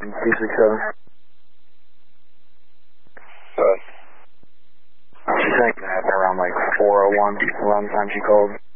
267. She saying that happened around like 4:01 around the time she called.